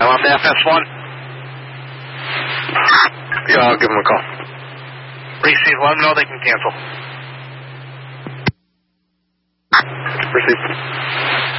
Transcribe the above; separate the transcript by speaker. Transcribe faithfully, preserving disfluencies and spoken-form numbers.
Speaker 1: I'm on the F S one.
Speaker 2: Yeah, I'll give them a call.
Speaker 1: Receive. Let them know they can cancel.
Speaker 2: Receive.